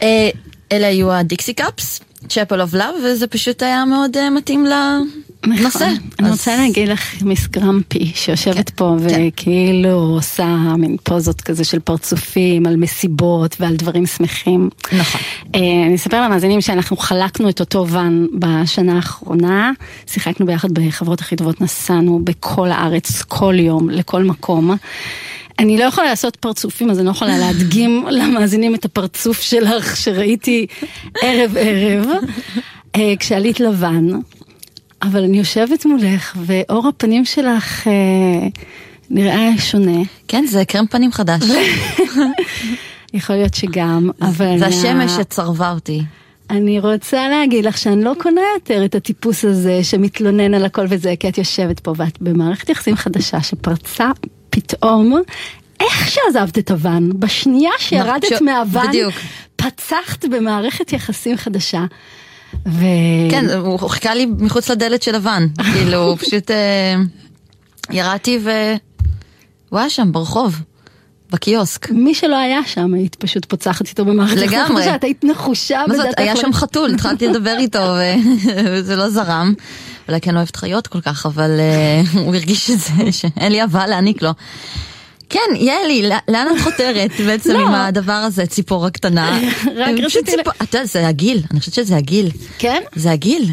אלה היו הדיקסי קאפס, צ'פל אוף לאב, וזה פשוט היה מאוד מתאים לנושא. אני רוצה להגיד לך מיס גרמפי, שיושבת פה וכאילו עושה מין פוזות כזה של פרצופים על מסיבות ועל דברים שמחים. נכון. אני אספר למאזינים שאנחנו חלקנו את אותו ון בשנה האחרונה, שיחקנו ביחד בחברות הכי טובות, נסענו בכל הארץ, כל יום, לכל מקום. אני לא יכולה לעשות פרצופים, אז אני לא יכולה להדגים למאזינים את הפרצוף שלך שראיתי ערב, כשעלית לבן. אבל אני יושבת מולך, ואור הפנים שלך נראה שונה. כן, זה קרם פנים חדש. יכול להיות שגם, אבל... זה השמש שצרבה אותי. אני רוצה להגיד לך שאני לא קונה יותר את הטיפוס הזה שמתלונן על הכל וזה, כי את יושבת פה ואת במערכת יחסים חדשה שפרצה פתאום, איך שעזבת את הוון, בשנייה שירדת מהוון, פצחת במערכת יחסים חדשה. כן, הוא חיכה לי מחוץ לדלת של הוון, כאילו פשוט ירדתי הוא היה שם ברחוב, בקיוסק. מי שלא היה שם, היית פשוט פוצחת איתו במערכת יחסים חדשה, את היית נחושה. היה שם חתול, התחלתי לדבר איתו וזה לא זרם. אולי כן אוהבת חיות כל כך, אבל הוא הרגיש את זה, שאין לי אהבה להעניק לו. כן, יאלי, לאן את חותרת בעצם עם הדבר הזה, ציפור הקטנה? רק רציתי... אתה יודע, זה הגיל, אני חושבת שזה הגיל. כן? זה הגיל.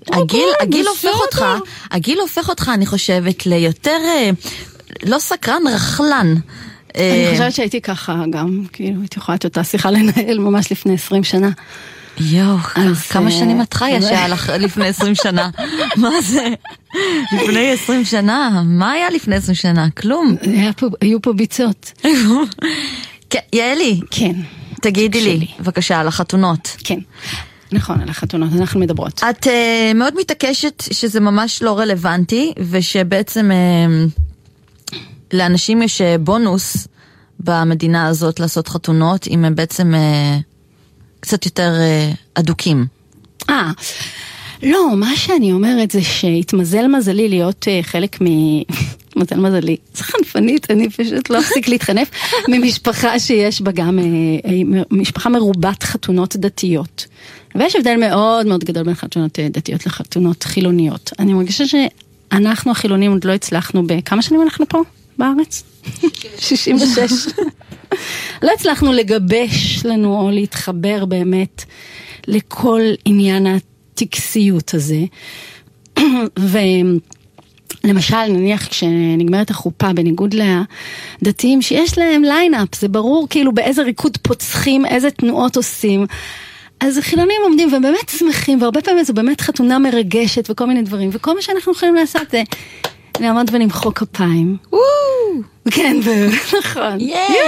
הגיל הופך אותך, אני חושבת, ליותר, לא סקרן, רחלן. אני חושבת שהייתי ככה גם, כאילו, הייתי יכולה את אותה שיחה לנהל ממש לפני 20 שנה. יואו, כמה שנים את חיה שהיה לך לפני 20 שנה? מה זה? לפני 20 שנה? מה היה לפני 20 שנה? כלום. היו פה ביצות. יעלי. כן. תגידי לי, בבקשה, על החתונות. כן. נכון, על החתונות, אנחנו מדברות. את מאוד מתעקשת שזה ממש לא רלוונטי, ושבעצם לאנשים יש בונוס במדינה הזאת לעשות חתונות, אם הם בעצם קצת יותר אדוקים. לא, מה שאני אומרת זה שהתמזל מזלי להיות חלק מזל מזלי, זה חנפנית, אני פשוט לא אפסיק להתחנף, ממשפחה שיש בה גם, משפחה מרובת חתונות דתיות. ויש הבדל מאוד מאוד גדול בין חתונות דתיות לחתונות חילוניות. אני מרגישה שאנחנו החילונים עוד לא הצלחנו בכמה שנים אנחנו פה בארץ? 66. לא הצלחנו לגבש לנו או להתחבר באמת לכל עניין הטקסיות הזה. ולמשל, נניח כשנגמרת החופה, בניגוד לדתיים שיש להם ליינאפ, זה ברור כאילו באיזה ריקוד פוצחים, איזה תנועות עושים. אז חילונים עומדים ובאמת שמחים, והרבה פעמים זו באמת חתונה מרגשת וכל מיני דברים, וכל מה שאנחנו יכולים לעשות זה לעמוד ונמחוא כפיים. כן, נכון.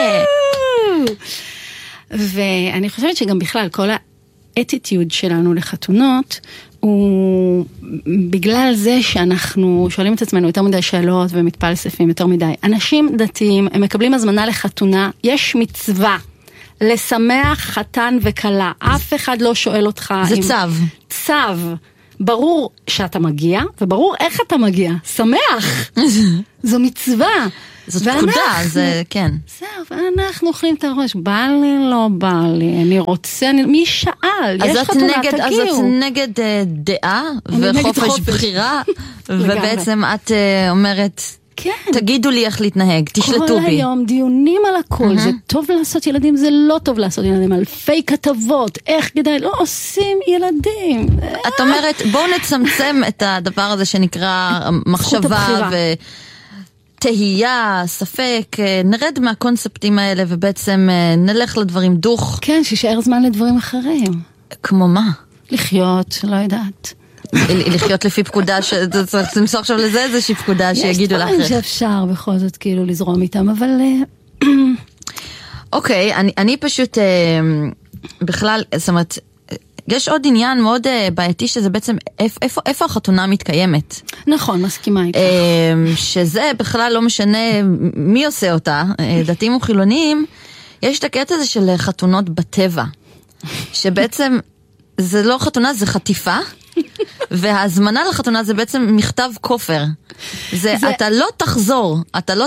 ואני חושבת שגם בכלל כל האטיטיוד שלנו לחתונות הוא בגלל זה שאנחנו שואלים את עצמנו יותר מדי שאלות ומתפלספים יותר מדי. אנשים דתיים, הם מקבלים הזמנה לחתונה, יש מצווה לשמח חתן וכלה. אף אחד לא שואל אותך. זה צו. צו. ברור שאתה מגיע, וברור איך אתה מגיע. שמח. זו מצווה. זאת פקודה, זה כן. זהו, ואנחנו אוכלים את הראש. בא לי, לא בא לי. אני רוצה, מי שאל? יש חתונה, תגיעו. אז את נגד דעה וחופש בחירה, ובעצם את אומרת... כן. תגידו לי איך להתנהג, תשלטו בי. כל היום דיונים על הכל, זה טוב לעשות ילדים, זה לא טוב לעשות ילדים, אלפי כתבות, איך כדאי, לא עושים ילדים. את אומרת, בואו נצמצם את הדבר הזה שנקרא מחשבה ותהייה, ספק, נרד מהקונספטים האלה ובעצם נלך לדברים דוך. כן, שישאר זמן לדברים אחרים. כמו מה? לחיות, לא יודעת. לחיות לפי פקודה, צריך למסור עכשיו לזה איזושהי פקודה שיגידו לך. יש דברים שאפשר בכל זאת כאילו לזרום איתם, אבל... אוקיי, אני פשוט בכלל, זאת אומרת, יש עוד עניין מאוד בעייתי שזה בעצם איפה החתונה מתקיימת. נכון, מסכימה איתך. שזה בכלל לא משנה מי עושה אותה, דתיים או חילונים, יש את הקטע הזה של חתונות בטבע, שבעצם זה לא חתונה, זה חטיפה. וההזמנה לחתונה זה בעצם מכתב כופר. אתה לא תחזור,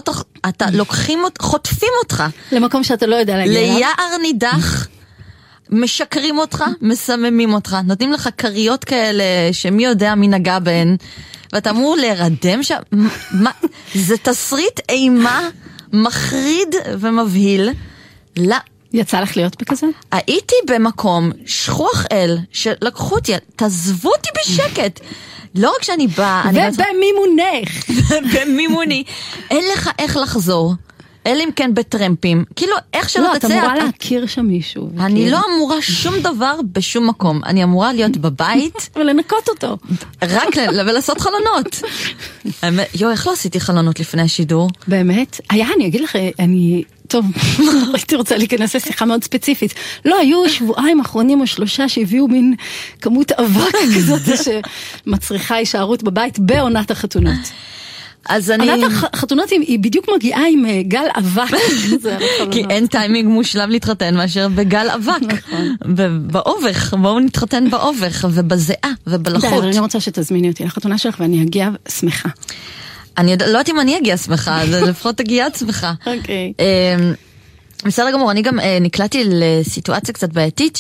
אתה חוטפים אותך. למקום שאתה לא יודע להגיע. ליער נידח, משקרים אותך, מסממים אותך, נותנים לך קריות כאלה שמי יודע מי נגע בהן, ואתה אמור להירדם שם, זה תסריט אימה מחריד ומבהיל. לא. יצא לך להיות בכזה? הייתי במקום שכוח אל, שלקחו אותי, תעזבו אותי בשקט. לא רק שאני באה... ובמימונך. במימוני. אין לך איך לחזור. אלא אם כן בטרמפים. כאילו, איך שלא תצא... לא, את אמורה להכיר שם מישהו. אני לא אמורה שום דבר בשום מקום. אני אמורה להיות בבית. ולנקות אותו. רק ולעשות חלונות. איך לא עשיתי חלונות לפני השידור? באמת? אני אגיד לך, טוב, הייתי רוצה להיכנס לשיחה מאוד ספציפית. לא, היו שבועיים אחרונים או 3 שהביאו מין כמות אבק כזאת שמצריכה הישארות בבית בעונת החתונות. עונת החתונות היא בדיוק מגיעה עם גל אבק. כי אין טיימינג מושלם להתחתן מאשר בגל אבק. באובך, בואו נתחתן באובך ובזיעה ובלחות. אני רוצה שתזמיני אותי לחתונה שלך ואני אגיע שמחה. אני לא יודעת אם אני אגיע שמחה, לפחות תגיע שמחה. אוקיי. בסדר גמור, אני גם נקלעתי לסיטואציה קצת בעייתית,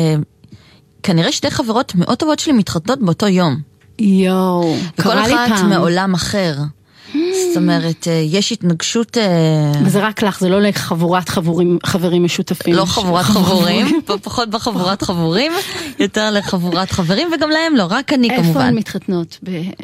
שכנראה 2 חברות מאוד טובות שלי מתחתנות באותו יום. יואו, וכל אחת מעולם אחר. זאת אומרת, יש התנגשות... וזה רק לך, זה לא לחבורת חברים משותפים. לא חבורת חבורים, פחות בחבורת חבורים, יותר לחבורת חברים, וגם להם לא, רק אני כמובן. איפה הן מתחתנות?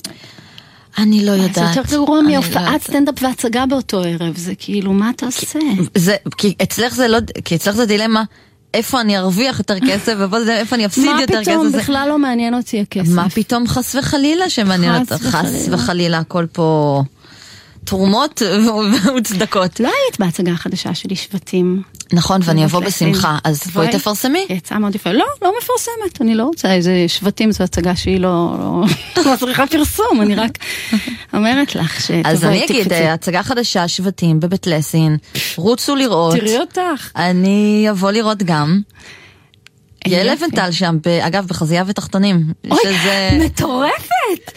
אני לא יודעת. זה יותר גרוע מהופעת סטנדאפ והצגה באותו ערב, זה כאילו, מה אתה עושה? כי אצלך זה לא, כי אצלך זה דילמה, איפה אני ארוויח יותר כסף, ואיפה אני אפסיד יותר כסף. מה פתאום, בכלל לא מעניין אותי הכסף. מה פתאום חס וחלילה שמעניין אותך? חס וחלילה, הכל פה תרומות וצדקות. לא היית בהצגה החדשה שלי שבטים. נכון, ואני אבוא בשמחה, אז בואי תפרסמי. יצאה מאוד יפה. לא, לא מפרסמת, אני לא רוצה, איזה שבטים זו הצגה שהיא לא צריכה פרסום, אני רק אומרת לך שתבואי תקפצי. אז אני אגיד, הצגה חדשה, שבטים בבית לסין, רוצו לראות. תראי אותך. אני אבוא לראות גם. יעל אבנטל שם, אגב, בחזייה ותחתונים. אוי, מטורפת!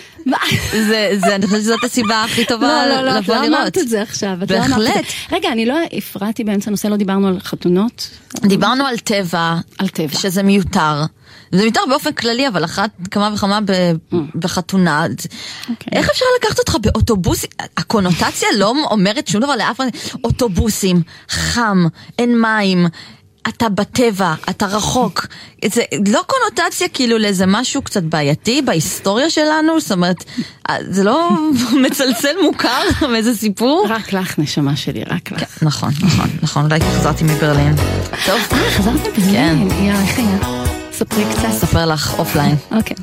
אני חושבת שזאת הסיבה הכי טובה לבוא לראות. לא, לא אמרת את זה עכשיו. בהחלט. רגע, אני לא הפרעתי באמצע נושא, לא דיברנו על חתונות. דיברנו על טבע. על טבע. שזה מיותר. זה מיותר באופן כללי, אבל אחת כמה וכמה בחתונה. איך אפשר לקחת אותך באוטובוס? הקונוטציה לא אומרת שום דבר לאף אחד. אוטובוסים, חם, אין מים. אתה בטבע, אתה רחוק. זה לא קונוטציה כאילו לאיזה משהו קצת בעייתי בהיסטוריה שלנו, זאת אומרת, זה לא מצלצל מוכר מאיזה סיפור. רק לך נשמה שלי, רק לך. נכון, אולי חזרתי מברלין. טוב. חזרת מברלין? כן. יאללה, איך היה? ספרי קצת. ספר לך אופליין. אוקיי.